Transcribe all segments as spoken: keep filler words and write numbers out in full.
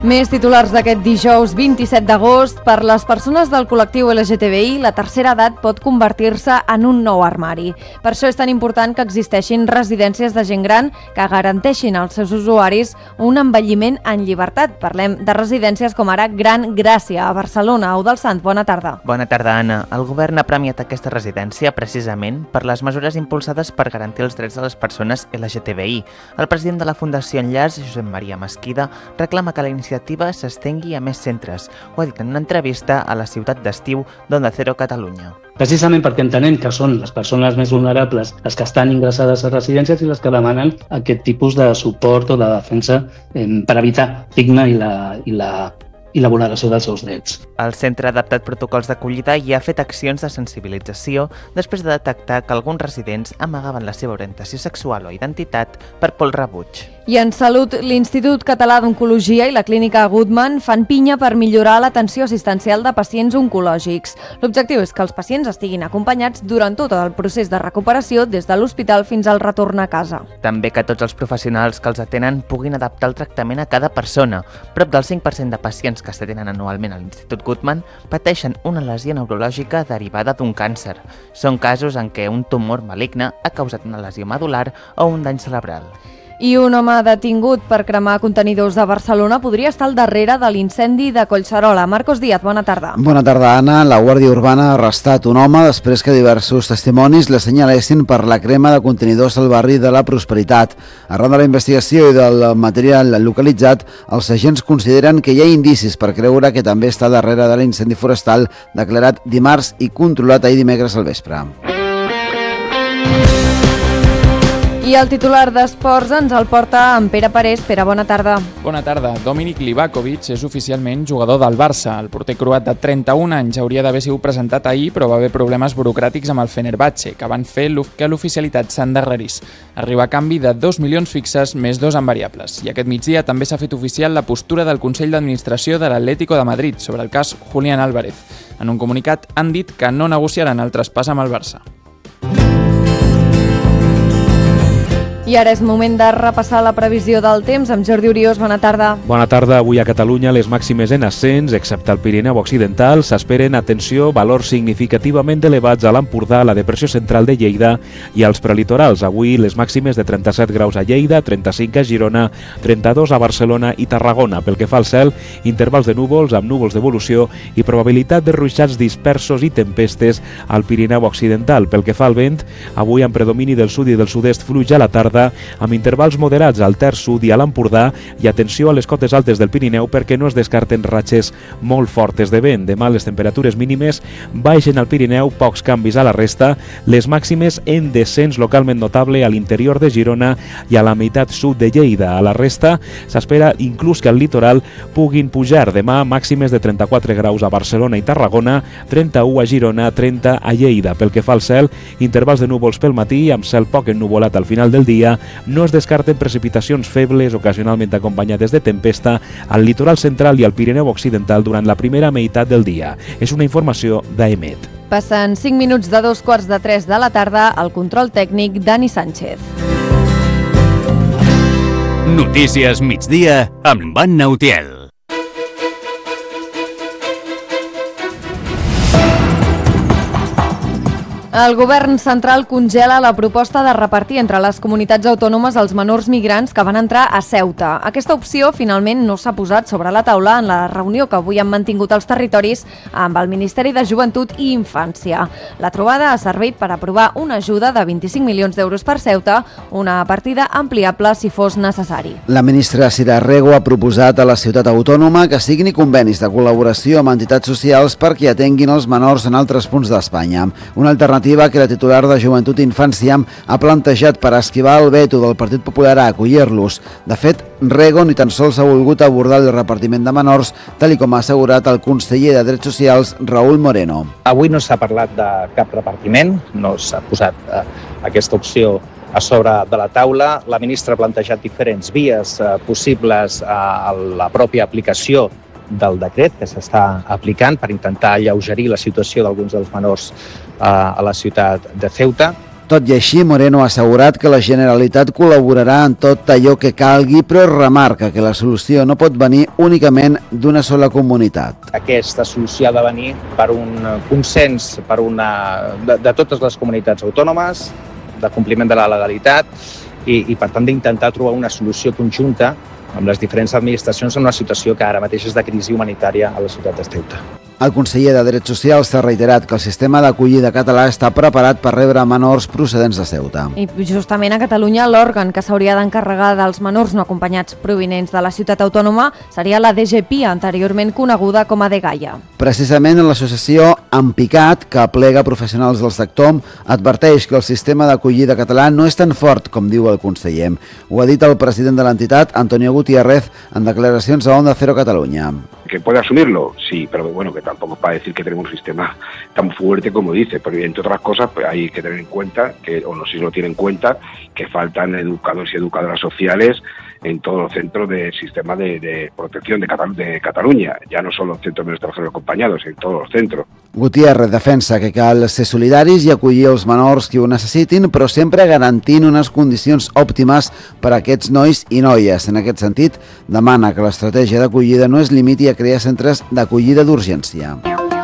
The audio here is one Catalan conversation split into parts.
Més titulars d'aquest dijous vint-i-set d'agost. Per les persones del col·lectiu L G T B I, la tercera edat pot convertir-se en un nou armari. Per això és tan important que existeixin residències de gent gran que garanteixin als seus usuaris un envelliment en llibertat. Parlem de residències com ara Gran Gràcia, a Barcelona. Eudald Sant, bona tarda. Bona tarda, Anna. El govern ha premiat aquesta residència precisament per les mesures impulsades per garantir els drets de les persones L G T B I. El president de la Fundació Enllaç, Josep Maria Mesquida, reclama que la iniciativa s'estengui a més centres. Ho ha dit en una entrevista a la ciutat d'estiu d'Onda Cero Catalunya. Precisament perquè entenem que són les persones més vulnerables les que estan ingressades a residències i les que demanen aquest tipus de suport o de defensa eh, per evitar estigma i la, i la i la vulneració dels seus drets. El centre ha adaptat protocols d'acollida i ha fet accions de sensibilització després de detectar que alguns residents amagaven la seva orientació sexual o identitat per por al rebuig. I en salut, l'Institut Català d'Oncologia i la Clínica Goodman fan pinya per millorar l'atenció assistencial de pacients oncològics. L'objectiu és que els pacients estiguin acompanyats durant tot el procés de recuperació des de l'hospital fins al retorn a casa. També que tots els professionals que els atenen puguin adaptar el tractament a cada persona. Prop del cinc per cent de pacients que s'atenen anualment a l'Institut Goodman pateixen una lesió neurològica derivada d'un càncer. Són casos en què un tumor maligne ha causat una lesió medular o un dany cerebral. I un home detingut per cremar contenidors a Barcelona podria estar al darrere de l'incendi de Collserola. Marcos Díaz, bona tarda. Bona tarda, Anna. La Guàrdia Urbana ha arrestat un home després que diversos testimonis l'assenyalessin per la crema de contenidors al barri de la Prosperitat. Arran de la investigació i del material localitzat, els agents consideren que hi ha indicis per creure que també està darrere de l'incendi forestal declarat dimarts i controlat ahir dimecres al vespre. I el titular d'Esports ens el porta en Pere Parés. Pere, bona tarda. Bona tarda. Dominic Livakovic és oficialment jugador del Barça. El porter croat de trenta-un anys hauria d'haver sigut presentat ahir, però va haver problemes burocràtics amb el Fenerbahçe, que van fer que l'oficialitat s'endarrerís. Arriba a canvi de dos milions fixes més dos en variables. I aquest migdia també s'ha fet oficial la postura del Consell d'Administració de l'Atlético de Madrid sobre el cas Julián Álvarez. En un comunicat han dit que no negociaran el traspàs amb el Barça. I ara és moment de repassar la previsió del temps amb Jordi Oriós. Bona tarda. Bona tarda. Avui a Catalunya les màximes en ascens, excepte el Pirineu Occidental, s'esperen, atenció, valors significativament elevats a l'Empordà, a la depressió central de Lleida i als prelitorals. Avui les màximes de trenta-set graus a Lleida, trenta-cinc a Girona, trenta-dos a Barcelona i Tarragona. Pel que fa al cel, intervals de núvols amb núvols d'evolució i probabilitat de ruixats dispersos i tempestes al Pirineu Occidental. Pel que fa al vent, avui amb predomini del sud i del sud-est fluix a la tarda, amb intervals moderats al terç sud i a l'Empordà, i atenció a les cotes altes del Pirineu perquè no es descarten ratxes molt fortes de vent. Demà les temperatures mínimes baixen al Pirineu, pocs canvis a la resta, les màximes en descens localment notable a l'interior de Girona i a la meitat sud de Lleida. A la resta s'espera inclús que al litoral puguin pujar. Demà màximes de trenta-quatre graus a Barcelona i Tarragona, trenta-u a Girona, trenta a Lleida. Pel que fa al cel, intervals de núvols pel matí amb cel poc ennuvolat al final del dia. No es descarten precipitacions febles, ocasionalment acompanyades de tempesta, al litoral central i al Pirineu Occidental durant la primera meitat del dia. És una informació d'Aemet. Passen cinc minuts de dos quarts de tres de la tarda. Al control tècnic, Dani Sánchez. Notícies migdia amb Anna Utiel. El govern central congela la proposta de repartir entre les comunitats autònomes els menors migrants que van entrar a Ceuta. Aquesta opció finalment no s'ha posat sobre la taula en la reunió que avui han mantingut els territoris amb el Ministeri de Joventut i Infància. La trobada ha servit per aprovar una ajuda de vint-i-cinc milions d'euros per Ceuta, una partida ampliable si fos necessari. La ministra Sira Rego ha proposat a la ciutat autònoma que signi convenis de col·laboració amb entitats socials perquè atenguin els menors en altres punts d'Espanya. Una alternativa que la titular de Joventut i Infància ha plantejat per esquivar el veto del Partit Popular a acollir-los. De fet, Rego ni tan sols ha volgut abordar el repartiment de menors, tal com ha assegurat el conseller de Drets Socials, Raúl Moreno. Avui no s'ha parlat de cap repartiment, no s'ha posat eh, aquesta opció a sobre de la taula. La ministra ha plantejat diferents vies eh, possibles a la pròpia aplicació del decret que s'està aplicant per intentar alleugerir la situació d'alguns dels menors a la ciutat de Ceuta. Tot i així, Moreno ha assegurat que la Generalitat col·laborarà en tot allò que calgui, però remarca que la solució no pot venir únicament d'una sola comunitat. Aquesta solució ha de venir per un consens per una, de, de totes les comunitats autònomes, de compliment de la legalitat i, i per tant, d'intentar trobar una solució conjunta amb les diferents administracions en una situació que ara mateix és de crisi humanitària a la ciutat de Ceuta. El conseller de Drets Socials s'ha reiterat que el sistema d'acollida català està preparat per rebre menors procedents de Ceuta. I justament a Catalunya l'òrgan que s'hauria d'encarregar dels menors no acompanyats provinents de la ciutat autònoma seria la D G P I A, anteriorment coneguda com a Dgaia. Precisament l'associació Ampicat, que aplega professionals del sector, adverteix que el sistema d'acollida català no és tan fort com diu el conseller. Ho ha dit el president de l'entitat, Antonio Gutiérrez, en declaracions a Onda Cero Catalunya. ¿Que puede asumirlo? Sí, pero bueno, que tampoco es para decir que tenemos un sistema tan fuerte como dice, pero entre otras cosas pues hay que tener en cuenta, que, o no sé si lo tienen en cuenta, que faltan educadores y educadoras sociales en todos los centros del sistema de, de protección de, Catal de Catalunya, ya no solo en centros de extranjeros acompañados, en todos los centros. Gutiérrez defensa que cal ser solidaris i acollir els menors que ho necessitin, però sempre garantint unes condicions òptimes per a aquests nois i noies. En aquest sentit, demana que l'estratègia d'acollida no es limiti a crear centres d'acollida d'urgència.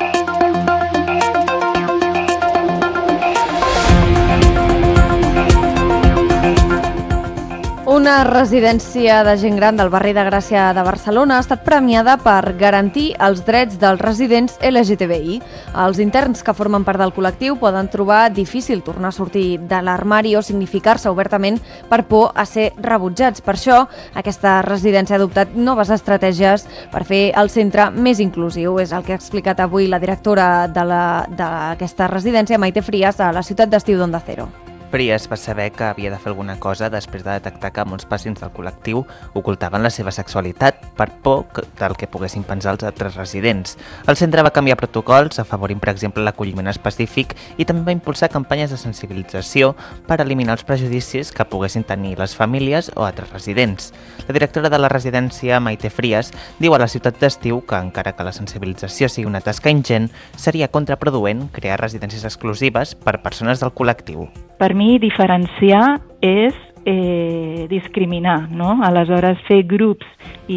Una residència de gent gran del barri de Gràcia de Barcelona ha estat premiada per garantir els drets dels residents L G T B I. Els interns que formen part del col·lectiu poden trobar difícil tornar a sortir de l'armari o significar-se obertament per por a ser rebutjats. Per això, aquesta residència ha adoptat noves estratègies per fer el centre més inclusiu. És el que ha explicat avui la directora d'aquesta residència, Maite Frias, a la ciutat d'estiu d'Onda Cero. Frias va saber que havia de fer alguna cosa després de detectar que molts pacients del col·lectiu ocultaven la seva sexualitat per por del que poguessin pensar els altres residents. El centre va canviar protocols, afavorint, per exemple, l'acolliment específic i també va impulsar campanyes de sensibilització per eliminar els prejudicis que poguessin tenir les famílies o altres residents. La directora de la residència, Maite Frias, diu a la ciutat d'estiu que, encara que la sensibilització sigui una tasca ingent, seria contraproduent crear residències exclusives per persones del col·lectiu. Per mi, diferenciar és eh, discriminar, no? Aleshores, fer grups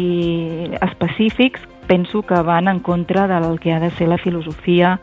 i específics penso que van en contra del que ha de ser la filosofia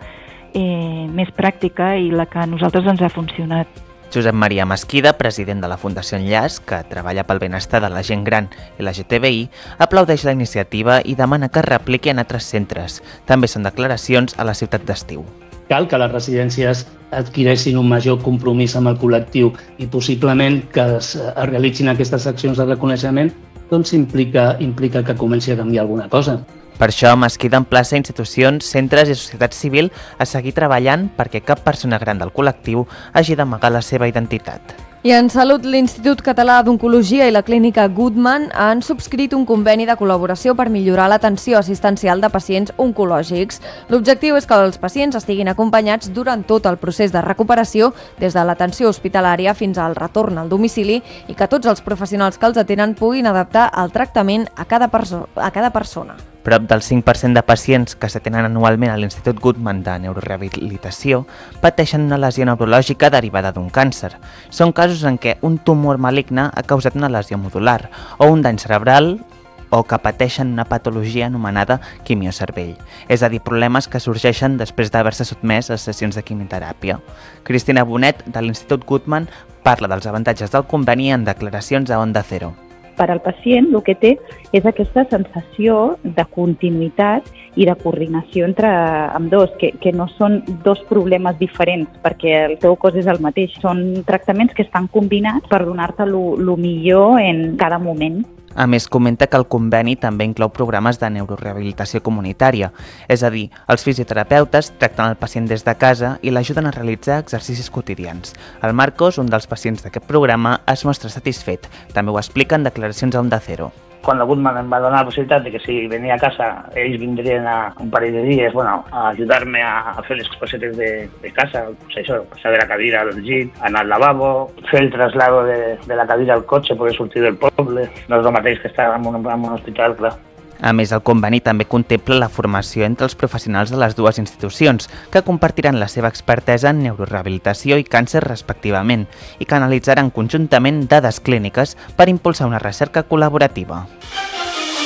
eh, més pràctica i la que a nosaltres ens ha funcionat. Josep Maria Mesquida, president de la Fundació Enllaç, que treballa pel benestar de la gent gran i la L G T B I, aplaudeix la iniciativa i demana que es repliqui en altres centres. També són declaracions a la ciutat d'estiu. Cal que les residències adquireixin un major compromís amb el col·lectiu i possiblement que es, es realitzin aquestes accions de reconeixement, doncs implica, implica que comenci a canviar alguna cosa. Per això, Mesquida emplaça institucions, centres i societat civil a seguir treballant perquè cap persona gran del col·lectiu hagi d'amagar la seva identitat. I en salut, l'Institut Català d'Oncologia i la Clínica Goodman han subscrit un conveni de col·laboració per millorar l'atenció assistencial de pacients oncològics. L'objectiu és que els pacients estiguin acompanyats durant tot el procés de recuperació, des de l'atenció hospitalària fins al retorn al domicili, i que tots els professionals que els atenen puguin adaptar el tractament a cada, perso- a cada persona. Prop del cinc per cent de pacients que s'atenen anualment a l'Institut Goodman de Neurorehabilitació pateixen una lesió neurològica derivada d'un càncer. Són casos en què un tumor maligne ha causat una lesió modular o un dany cerebral o que pateixen una patologia anomenada quimiocervell, és a dir, problemes que sorgeixen després d'haver-se sotmès a sessions de quimioteràpia. Cristina Bonet, de l'Institut Goodman, parla dels avantatges del conveni en declaracions a Onda Cero. Per al pacient el que té és aquesta sensació de continuïtat i de coordinació entre ambdós, que, que no són dos problemes diferents perquè el teu cos és el mateix. Són tractaments que estan combinats per donar-te el millor en cada moment. A més, comenta que el conveni també inclou programes de neurorehabilitació comunitària, és a dir, els fisioterapeutes tracten el pacient des de casa i l'ajuden a realitzar exercicis quotidians. El Marcos, un dels pacients d'aquest programa, es mostra satisfet. També ho explica en declaracions a Onda Cero. Quan la Goodman em va donar la possibilitat de que si venia a casa ells vindrien a un parell de dies bueno, a ajudar-me a fer les cosetes de, de casa, pues això, passar de la cadira al llit, anar al lavabo, fer el traslado de, de la cadira al cotxe, poder sortir del poble, no és el mateix que estar en un, en un hospital, clar. A més, el conveni també contempla la formació entre els professionals de les dues institucions, que compartiran la seva expertesa en neurorehabilitació i càncer respectivament, i que analitzaran conjuntament dades clíniques per impulsar una recerca col·laborativa.